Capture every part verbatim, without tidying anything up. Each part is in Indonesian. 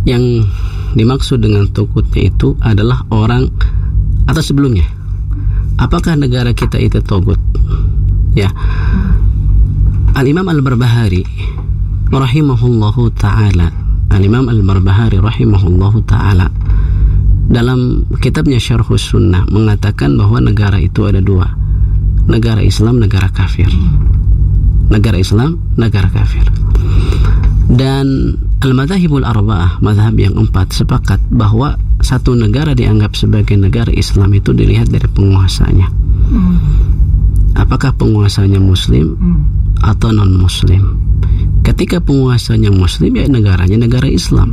yang dimaksud dengan togutnya itu adalah orang atau sebelumnya. Apakah negara kita itu togut? Ya. Al-Imam Al-Barbahari rahimahullahu ta'ala, Al-Imam Al-Barbahari rahimahullahu ta'ala dalam kitabnya Syarhus Sunnah mengatakan bahwa negara itu ada dua, negara Islam, negara kafir. Negara Islam, negara kafir. Dan Al-Madhahibul Arba'ah, madhab yang empat, sepakat bahwa satu negara dianggap sebagai negara Islam itu dilihat dari penguasanya. hmm. Apakah penguasanya Muslim hmm. atau non-Muslim. Ketika penguasanya Muslim, ya negaranya negara Islam.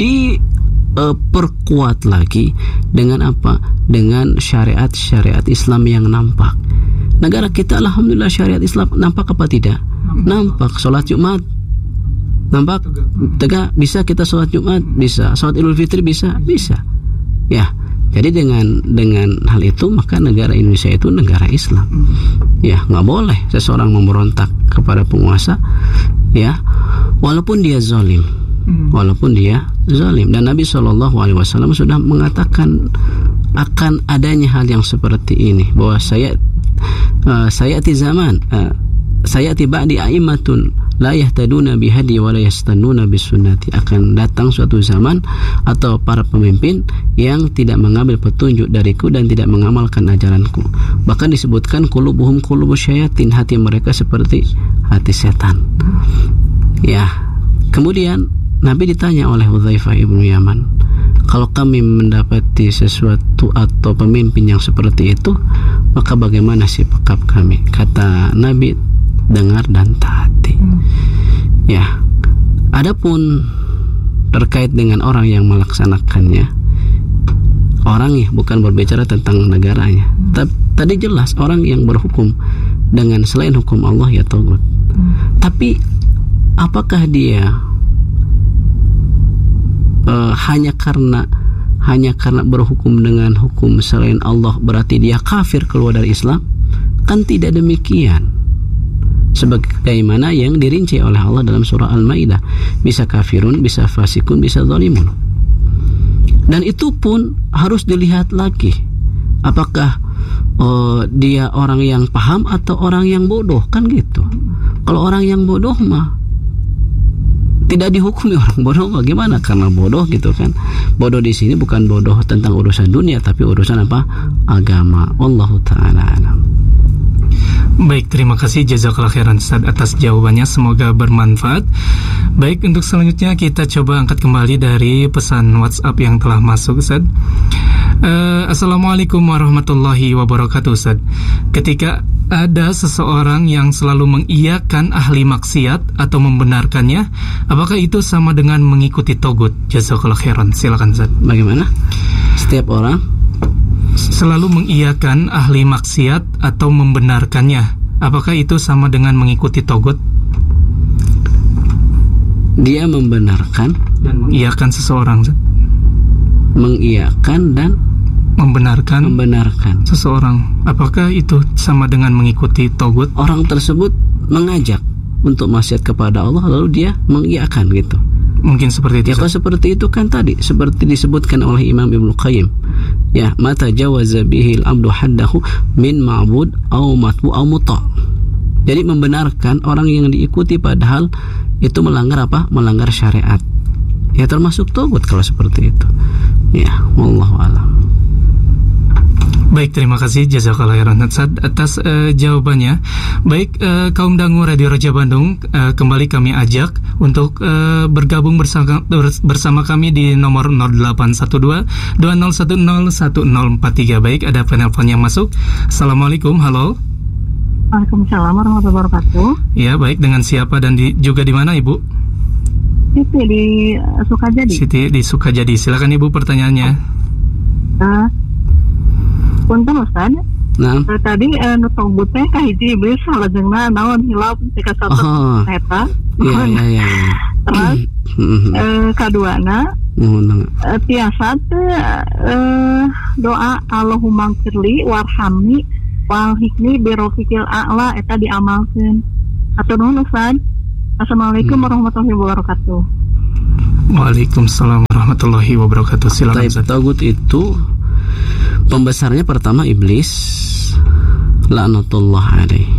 Diperkuat uh, lagi dengan apa? Dengan syariat-syariat Islam yang nampak. Negara kita alhamdulillah syariat Islam nampak apa tidak? Nampak. Sholat Jumat nampak tegak, bisa kita sholat Jumat, bisa sholat Idul Fitri, bisa bisa ya. Jadi dengan dengan hal itu maka negara Indonesia itu negara Islam. Ya, nggak boleh seseorang memberontak kepada penguasa, ya, walaupun dia zalim, walaupun dia zalim. Dan Nabi shallallahu alaihi wasallam sudah mengatakan akan adanya hal yang seperti ini, bahwa saya uh, saya ti zaman uh, saya tiba di aimatun la yahtaduna bihadi wa la yastannuna bisunnati. Akan datang suatu zaman atau para pemimpin yang tidak mengambil petunjuk dariku dan tidak mengamalkan ajaranku. Bahkan disebutkan qulubuhum qulubus syayatin, hati mereka seperti hati setan. Ya. Kemudian Nabi ditanya oleh Hudzaifah ibnu Yaman, kalau kami mendapati sesuatu atau pemimpin yang seperti itu, maka bagaimana sikap kami? Kata Nabi, dengar dan taati. hmm. Ya, adapun terkait dengan orang yang melaksanakannya, orangnya, bukan berbicara tentang negaranya. hmm. Tadi jelas orang yang berhukum dengan selain hukum Allah ya tagut. hmm. Tapi apakah dia uh, hanya karena hanya karena berhukum dengan hukum selain Allah berarti dia kafir, keluar dari Islam? Kan tidak demikian. Sebagaimana yang dirinci oleh Allah dalam surah Al-Maidah, bisa kafirun, bisa fasikun, bisa zalimun. Dan itu pun harus dilihat lagi, apakah uh, dia orang yang paham atau orang yang bodoh, kan gitu. Kalau orang yang bodoh mah tidak dihukumi, orang bodoh bagaimana? Karena bodoh gitu kan. Bodoh di sini bukan bodoh tentang urusan dunia, tapi urusan apa? Agama. Wallahu ta'ala alam. Baik, terima kasih jazakallahu khairan Ustaz atas jawabannya, semoga bermanfaat. Baik, untuk selanjutnya kita coba angkat kembali dari pesan WhatsApp yang telah masuk, Ustaz. uh, Assalamualaikum warahmatullahi wabarakatuh, Ustaz. Ketika ada seseorang yang selalu mengiyakan ahli maksiat atau membenarkannya, apakah itu sama dengan mengikuti togut? Jazakallahu khairan. Silakan, Ustaz. Bagaimana? Setiap orang selalu mengiyakan ahli maksiat atau membenarkannya, apakah itu sama dengan mengikuti togut? Dia membenarkan dan mengiyakan seseorang, mengiyakan dan membenarkan membenarkan seseorang, apakah itu sama dengan mengikuti togut? Orang tersebut mengajak untuk maksiat kepada Allah, lalu dia mengiyakan gitu. Mungkin seperti itu. Ya, kalau seperti itu kan tadi seperti disebutkan oleh Imam Ibnu Qayyim. Ya, mata jawaza bihil abdu haddahu min ma'bud au matbu au muta. Jadi membenarkan orang yang diikuti padahal itu melanggar apa? Melanggar syariat. Ya, termasuk togut kalau seperti itu. Ya, wallahu a'lam. Baik, terima kasih jazakallahu khairan atas uh, jawabannya. Baik, uh, kaum dangu Radio Raja Bandung, uh, kembali kami ajak untuk uh, bergabung bersama bersama kami di nomor nol delapan satu dua dua nol satu nol satu nol empat tiga. Baik, ada penelpon yang masuk. Assalamualaikum, halo. Waalaikumsalam warahmatullahi wabarakatuh. Ya, baik, dengan siapa dan di, juga di mana, Ibu? Siti di Sukajadi. Siti di Sukajadi. Silakan Ibu pertanyaannya. Uh, Punten Ustaz. Nah, uh, tadi uh, nu togut teh kahiji iblis salajengna naon hilap tika satu oh. eta. Iya iya iya. Terus uh, kaduana uh, tiasa teh uh, doa Allahumma firli warhamni wal hikmi birofiqil a'la eta diamalkeun. Atur nuhun Ustaz. Assalamualaikum hmm. warahmatullahi wabarakatuh. Waalaikumsalam warahmatullahi wabarakatuh. Silakan. Tagut itu pembesarnya pertama iblis, laknatullah alaih.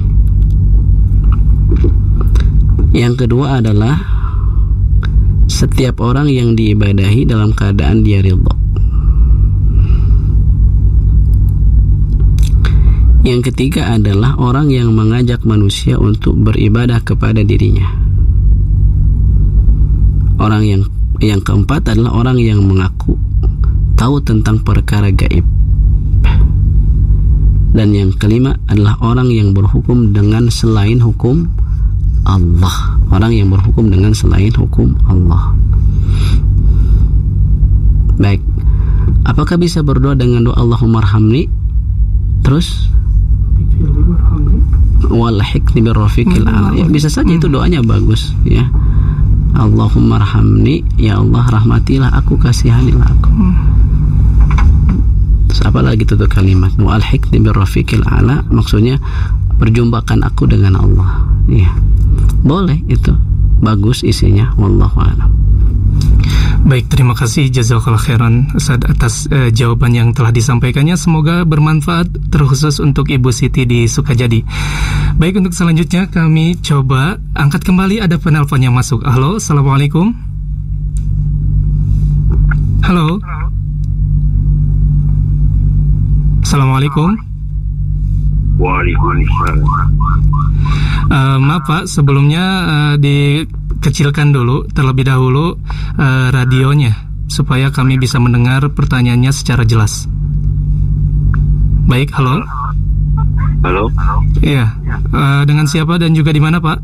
Yang kedua adalah setiap orang yang diibadahi dalam keadaan dia ridha. Yang ketiga adalah orang yang mengajak manusia untuk beribadah kepada dirinya. Orang yang yang keempat adalah orang yang mengaku tahu tentang perkara gaib. Dan yang kelima adalah orang yang berhukum dengan selain hukum Allah. Orang yang berhukum dengan selain hukum Allah. Baik. Apakah bisa berdoa dengan doa Allahumma arhamni? Terus walhiqni birrafiqil a'la. Ya, bisa saja itu doanya bagus ya. Allahumma arhamni, ya Allah rahmatilah aku, kasihanilah aku. Terus apa lagi tuh kalimat walhiqni birrafiqil a'la, maksudnya perjumpakan aku dengan Allah. Ya. Boleh, itu bagus isinya, wallahu a'lam. Baik, terima kasih jazakallahu khairan Ustaz atas uh, jawaban yang telah disampaikannya. Semoga bermanfaat terkhusus untuk Ibu Siti di Sukajadi. Baik, untuk selanjutnya kami coba angkat kembali, ada penelpon yang masuk. Halo, assalamualaikum. Halo. Assalamualaikum. Waalaikumsalam. Uh, maaf Pak, sebelumnya uh, dikecilkan dulu terlebih dahulu uh, radionya supaya kami bisa mendengar pertanyaannya secara jelas. Baik, halo. Halo. Iya, uh, dengan siapa dan juga di mana Pak?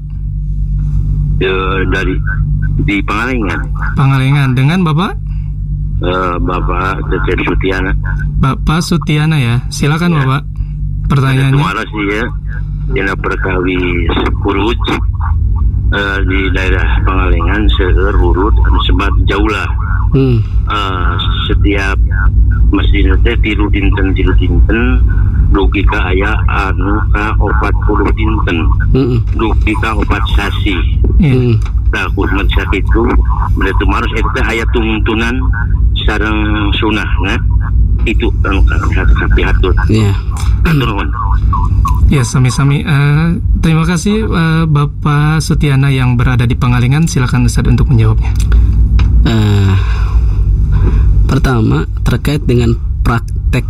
Uh, dari di Pangalengan. Pangalengan, dengan Bapak? Uh, Bapak Cecep Sutiana. Bapak Sutiana ya, silakan ya. Bapak. Pertanyaannya. Kemarin sih ya, dina perkawis Huruj uh, di daerah Pangalengan seueur hurut sebat jauh lah. Hmm. Uh, setiap masjid teh tilu dinten tilu dinten dugi ka aya anu ka opat puluh dinten. Hmm. Dugi ka opat sasi. Hmm. Nah, khusmat sakit itu berarti marus eta aya tuntunan sareng sunah nah. Itu anu hati-hati. Iya. Turun. Ya, sami-sami. Uh, terima kasih uh, Bapak Sutiana yang berada di Pangalengan. Silakan Ustaz untuk menjawabnya. Uh, pertama, terkait dengan praktek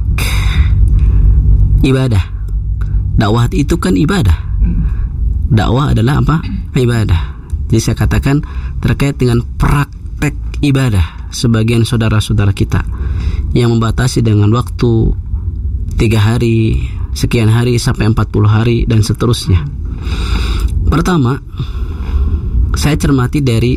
ibadah. Dakwah itu kan ibadah. Dakwah adalah apa? Ibadah. Jadi saya katakan terkait dengan praktek ibadah. Sebagian saudara-saudara kita yang membatasi dengan waktu tiga hari, sekian hari sampai empat puluh hari dan seterusnya. Pertama, saya cermati dari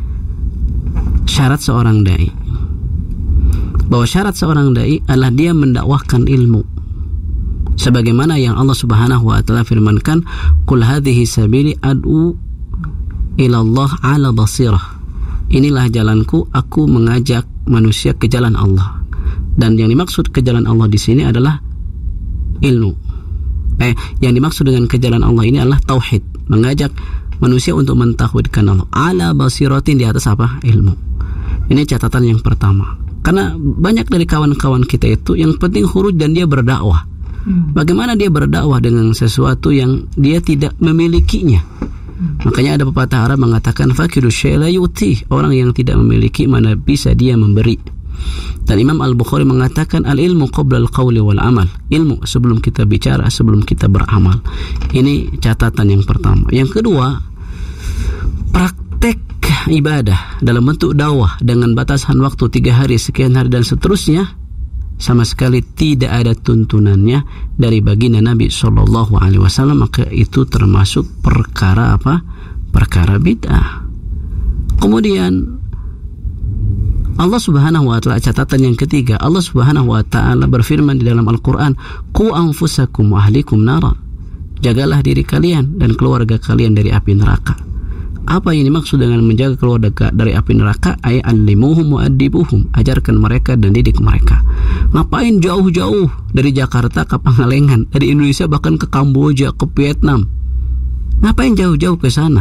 syarat seorang dai, bahwa syarat seorang dai adalah dia mendakwahkan ilmu, sebagaimana yang Allah Subhanahu wa taala firmankan, "Qul hadhihi sabili ad'u ila Allah 'ala basirah." Inilah jalanku, aku mengajak manusia ke jalan Allah. Dan yang dimaksud ke jalan Allah di sini adalah ilmu. Eh, yang dimaksud dengan ke jalan Allah ini adalah tauhid, mengajak manusia untuk mentauhidkan Allah. Ala basiratin, di atas apa? Ilmu. Ini catatan yang pertama. Karena banyak dari kawan-kawan kita itu yang penting huruj dan dia berdakwah. Bagaimana dia berdakwah dengan sesuatu yang dia tidak memilikinya? Makanya ada pepatah Arab mengatakan fakiru syai' la yu'ti, orang yang tidak memiliki mana bisa dia memberi. Dan Imam Al-Bukhari mengatakan al-ilmu qabla al-qawli wal amal, ilmu sebelum kita bicara, sebelum kita beramal. Ini catatan yang pertama. Yang kedua, praktek ibadah dalam bentuk dakwah dengan batasan waktu tiga hari, sekian hari dan seterusnya, sama sekali tidak ada tuntunannya dari baginda Nabi Shallallahu Alaihi Wasallam, maka itu termasuk perkara apa? Perkara bid'ah. Kemudian Allah Subhanahu Wa Taala, catatan yang ketiga, Allah Subhanahu Wa Taala berfirman di dalam Al-Quran, "Qu anfusakum wa ahlikum nara." Jagalah diri kalian dan keluarga kalian dari api neraka. Apa yang dimaksud dengan menjaga keluarga dari api neraka? Ay allimuhum wa adibuhum, ajarkan mereka dan didik mereka. Ngapain jauh-jauh dari Jakarta ke Pangalengan, dari Indonesia bahkan ke Kamboja, ke Vietnam? Ngapain jauh-jauh ke sana?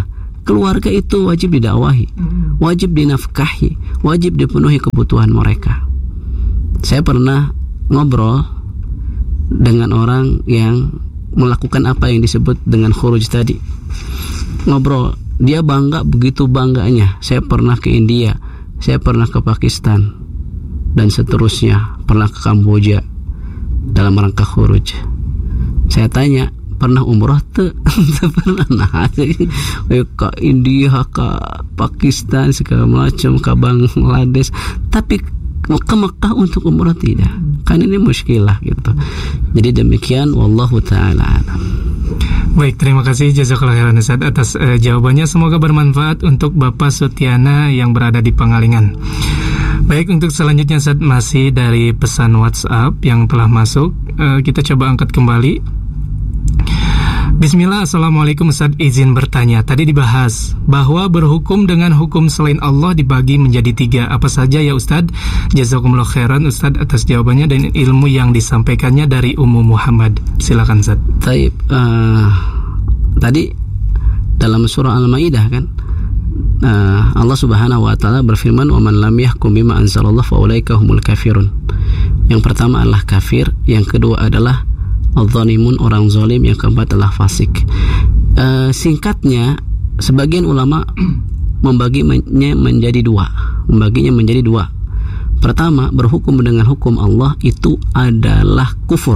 keluarga itu wajib didakwahi, wajib dinafkahi, wajib dipenuhi kebutuhan mereka. Saya pernah ngobrol dengan orang yang melakukan apa yang disebut dengan khuruj tadi. Ngobrol, dia bangga, begitu bangganya, saya pernah ke India, saya pernah ke Pakistan, dan seterusnya, pernah ke Kamboja dalam rangka khuruj. Saya tanya, pernah umroh tuh? Pernah. Nah, ke India, ke Pakistan, segala macam, ke Bangladesh, tapi ke Mekah untuk umroh tidak. Kan ini muskilah gitu. Jadi demikian, wallahu ta'ala alam. Baik, terima kasih jazakallahu khairan Ustaz atas uh, jawabannya. Semoga bermanfaat untuk Bapak Sutiana yang berada di Pangalengan. Baik, untuk selanjutnya Ustaz, masih dari pesan WhatsApp yang telah masuk, uh, kita coba angkat kembali. Bismillah, Assalamualaikum Ustaz, izin bertanya. Tadi dibahas bahwa berhukum dengan hukum selain Allah dibagi menjadi tiga. Apa saja ya Ustaz? Jazakumullah khairan Ustaz atas jawabannya dan ilmu yang disampaikannya dari Ummu Muhammad. Silakan Ustaz. Taib, uh, tadi dalam surah Al-Maidah kan, uh, Allah Subhanahu wa taala berfirman, "Wa man lam yahkum bima anzalallahu fa ulaika humul kafirun." Yang pertama adalah kafir, yang kedua adalah al-zalimun, orang zalim, yang keempat adalah fasik. Uh, singkatnya, sebagian ulama membaginya menjadi dua, membaginya menjadi dua. Pertama, berhukum dengan hukum Allah itu adalah kufur.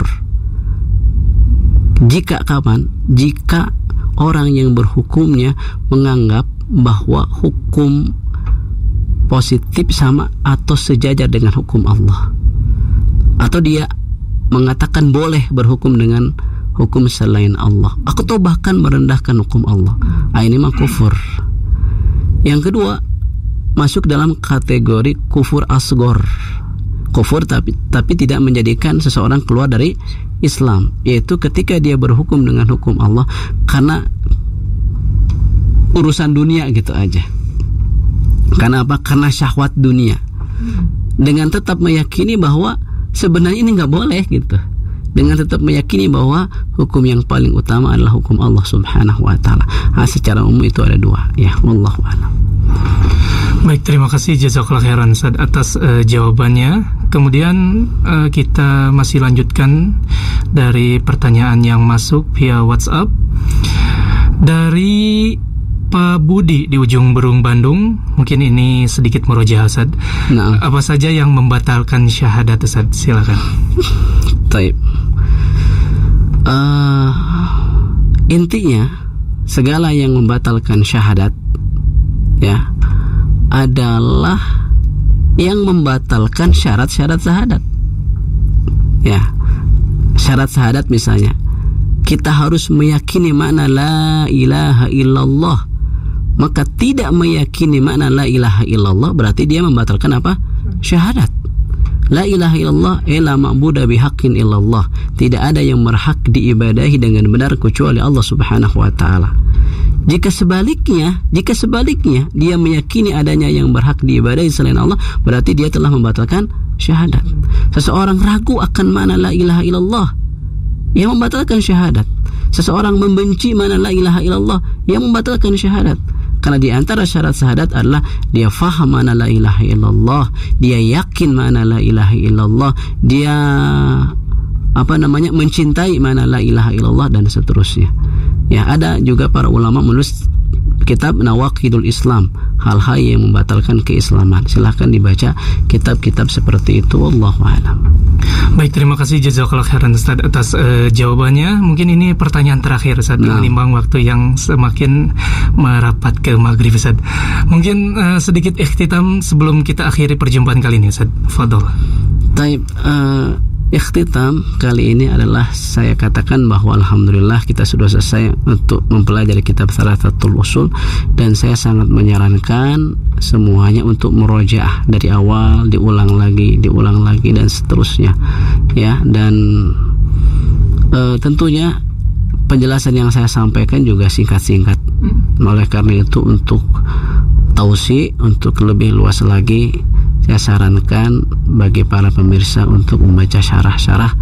Jika kapan? Jika orang yang berhukumnya menganggap bahwa hukum positif sama atau sejajar dengan hukum Allah, atau dia mengatakan boleh berhukum dengan hukum selain Allah, atau bahkan merendahkan hukum Allah. Ah, ini mah kufur. Yang kedua, masuk dalam kategori kufur asgor. Kufur tapi tapi tidak menjadikan seseorang keluar dari Islam, yaitu ketika dia berhukum dengan hukum Allah karena urusan dunia gitu aja. Karena apa? Karena syahwat dunia. Dengan tetap meyakini bahwa sebenarnya ini nggak boleh gitu, dengan tetap meyakini bahwa hukum yang paling utama adalah hukum Allah Subhanahu wa taala. Nah, secara umum itu ada dua, ya, wallahu a'lam. Baik, terima kasih jazakallahu khairan Ustaz atas uh, jawabannya. Kemudian uh, kita masih lanjutkan dari pertanyaan yang masuk via WhatsApp dari Pak Budi di ujung Berung, Bandung. Mungkin ini sedikit murojaah Ustaz. Nah. Apa saja yang membatalkan syahadat Ustaz? Silakan. Taib. Uh, intinya segala yang membatalkan syahadat ya adalah yang membatalkan syarat-syarat syahadat. Ya. Syarat syahadat misalnya, kita harus meyakini makna la ilaha illallah. Maka tidak meyakini makna la ilaha illallah berarti dia membatalkan apa? Syahadat. La ilaha illallah la ma'budu bihaqqin illallah. Tidak ada yang berhak diibadahi dengan benar kecuali Allah Subhanahu wa taala. Jika sebaliknya, jika sebaliknya dia meyakini adanya yang berhak diibadahi selain Allah, berarti dia telah membatalkan syahadat. Seseorang ragu akan makna la ilaha illallah, yang membatalkan syahadat. Seseorang membenci makna la ilaha illallah, yang membatalkan syahadat. Karena di antara syarat syahadat adalah dia faham makna la ilaha illallah, dia yakin makna la ilaha illallah, dia apa namanya mencintai makna la ilaha illallah dan seterusnya. Ya, ada juga para ulama menulis kitab Nawaqidul Islam, hal-hal yang membatalkan keislaman. Silahkan dibaca kitab-kitab seperti itu, wallahu a'lam. Baik, terima kasih jazakallahu khairan Ustaz atas uh, jawabannya. Mungkin ini pertanyaan terakhir Ustaz, nah. menimbang waktu yang semakin merapat ke maghrib Ustaz. Mungkin uh, sedikit ikhtitam sebelum kita akhiri perjumpaan kali ini Ustaz. Fadhol. Baik, uh, ikhtitam kali ini adalah saya katakan bahwa alhamdulillah kita sudah selesai untuk mempelajari kitab Thalathatul Usul, dan saya sangat menyarankan semuanya untuk murojaah dari awal, diulang lagi, diulang lagi dan seterusnya. Ya, dan e, tentunya penjelasan yang saya sampaikan juga singkat-singkat. Oleh karena itu untuk tausi, untuk lebih luas lagi, saya sarankan bagi para pemirsa untuk membaca syarah-syarah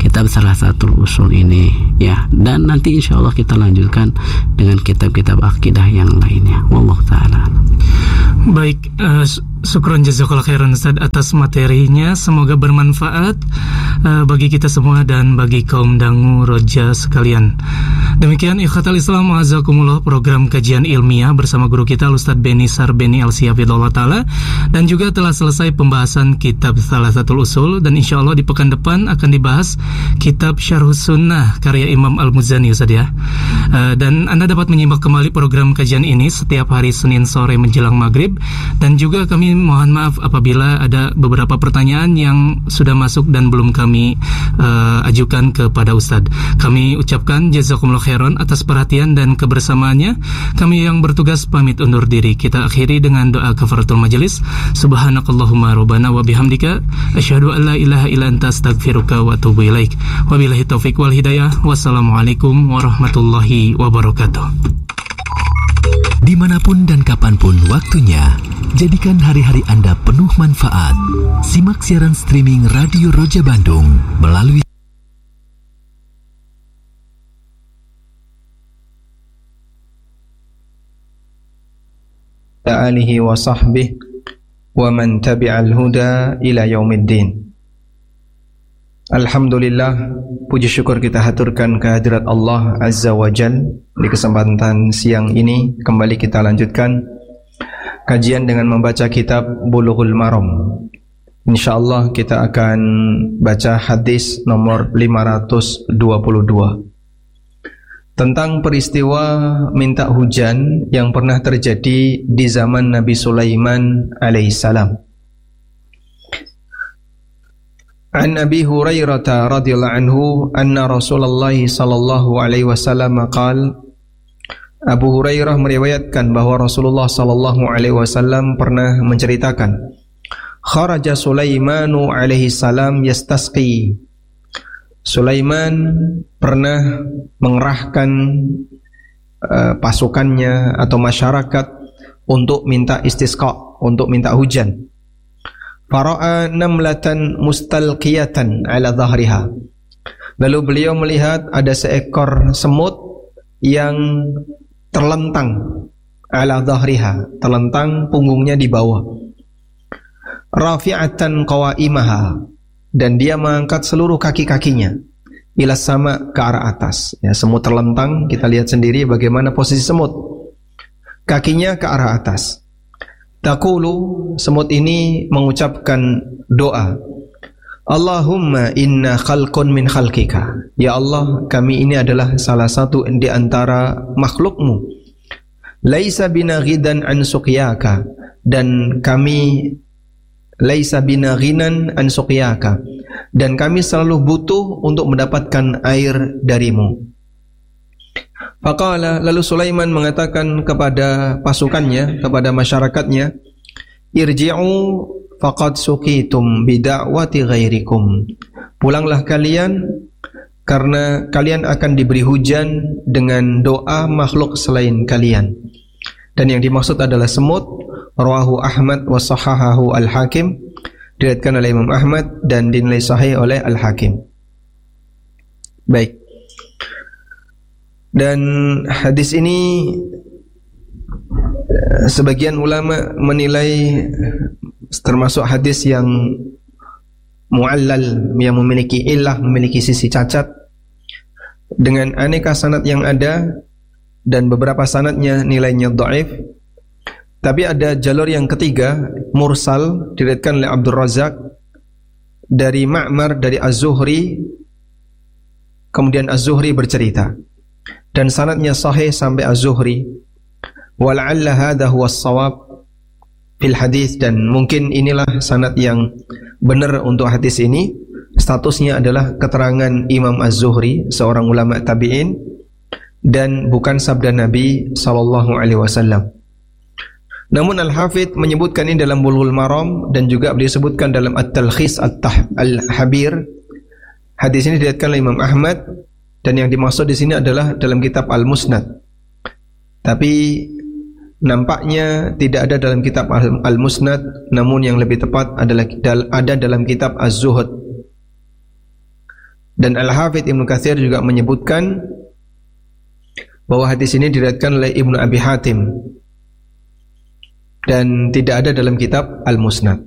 kitab Thalathatul Usul ini ya, dan nanti insya Allah kita lanjutkan dengan kitab-kitab akidah yang lainnya. Wallahu ta'ala. Baik, uh, syukron jazakallahu khairan Ustaz atas materinya, semoga bermanfaat uh, bagi kita semua dan bagi kaum dangu roja sekalian. Demikian ikhwatal Islam wa'azakumullah, program kajian ilmiah bersama guru kita Ustaz Beni Sarbeni Al-Siyafidullah Ta'ala, dan juga telah selesai pembahasan kitab Thalathatul Usul, dan insya Allah di pekan depan akan dibahas kitab Syarhus Sunnah karya Imam Al-Muzani Ustaz ya. uh, dan Anda dapat menyimak kembali program kajian ini setiap hari Senin sore menjelang maghrib. Dan juga kami mohon maaf apabila ada beberapa pertanyaan yang sudah masuk dan belum kami uh, ajukan kepada Ustadz. Kami ucapkan jazakumullah khairan atas perhatian dan kebersamaannya. Kami yang bertugas pamit undur diri. Kita akhiri dengan doa kafaratul majelis. Subhanakallahumma rabbana wa bihamdika asyhadu an la ilaha illa anta astaghfiruka wa atubu ilaik. Wabillahi taufik wal hidayah. Wassalamualaikum warahmatullahi wabarakatuh. Dimanapun dan kapanpun waktunya, jadikan hari-hari Anda penuh manfaat. Simak siaran streaming Radio Roja Bandung melalui alihi wa sahbihi wa man tabi'al huda ila yaumiddin. Alhamdulillah, puji syukur kita haturkan kehadirat Allah Azza wa Jal. Di kesempatan siang ini kembali kita lanjutkan kajian dengan membaca kitab Bulughul Maram. InsyaAllah kita akan baca hadis nomor lima ratus dua puluh dua tentang peristiwa minta hujan yang pernah terjadi di zaman Nabi Sulaiman alaihissalam. An Abi Hurairah radhiyallahu anhu anna Rasulullah sallallahu alaihi wasallam qala, Abu Hurairah meriwayatkan bahwa Rasulullah sallallahu alaihi wasallam pernah menceritakan, kharaja Sulaimanu alaihi salam yastasqi. Sulaiman pernah mengerahkan uh, pasukannya atau masyarakat untuk minta istisqa, untuk minta hujan. Fara'a namlatan mustalqiyatan ala dhahriha. Lalu beliau melihat ada seekor semut yang terlentang ala dhahriha, terlentang punggungnya di bawah. Rafi'atan qawaimaha, dan dia mengangkat seluruh kaki-kakinya ila sama, ke arah atas. Ya, semut terlentang, kita lihat sendiri bagaimana posisi semut. Kakinya ke arah atas. Taqulu, semut ini mengucapkan doa, Allahumma inna khalqun min khalqika. Ya Allah, kami ini adalah salah satu di antara makhlukmu. Laisa bina ghidan an suqyaka, dan kami laisa bina ghinan an suqyaka, dan kami selalu butuh untuk mendapatkan air darimu. Faqala, lalu Sulaiman mengatakan kepada pasukannya, kepada masyarakatnya, irji'u faqad suqitum bida'wati ghairikum. Pulanglah kalian, karena kalian akan diberi hujan dengan doa makhluk selain kalian. Dan yang dimaksud adalah semut. Rawahu Ahmad wa sahahahu Al-Hakim, diriwayatkan oleh Imam Ahmad dan dinilai sahih oleh Al-Hakim. Baik. Dan hadis ini sebagian ulama menilai termasuk hadis yang mu'allal, yang memiliki illah, memiliki sisi cacat, dengan aneka sanad yang ada, dan beberapa sanadnya nilainya dhaif. Tapi ada jalur yang ketiga, mursal, diriwayatkan oleh Abdul Razak dari Ma'mar, dari Az-Zuhri. Kemudian Az-Zuhri bercerita, dan sanadnya sahih sampai Az-Zuhri. Wala'alla hadha huwa as-shawab fil hadis, dan mungkin inilah sanad yang benar untuk hadis ini. Statusnya adalah keterangan Imam Az-Zuhri, seorang ulama tabi'in, dan bukan sabda Nabi sallallahu alaihi wasallam. Namun Al-Hafidh menyebutkan ini dalam Bulughul Maram, dan juga beliau sebutkan dalam At-Talkhis Al-Habir. Hadis ini diriwayatkan oleh Imam Ahmad, dan yang dimaksud di sini adalah dalam kitab Al-Musnad. Tapi nampaknya tidak ada dalam kitab Al-Musnad, namun yang lebih tepat adalah ada dalam kitab Az-Zuhud. Dan Al-Hafidz Ibnu Katsir juga menyebutkan bahwa hadis ini diriwayatkan oleh Ibnu Abi Hatim dan tidak ada dalam kitab Al-Musnad.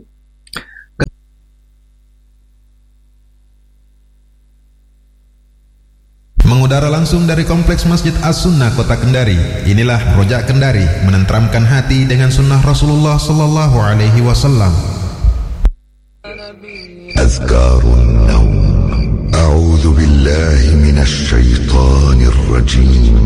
Mengudara langsung dari Kompleks Masjid As-Sunnah Kota Kendari. Inilah Rojak Kendari, menenteramkan hati dengan sunnah Rasulullah sallallahu alaihi wasallam. Azkarun Naum. A'udzu billahi minasy syaithanir rajim.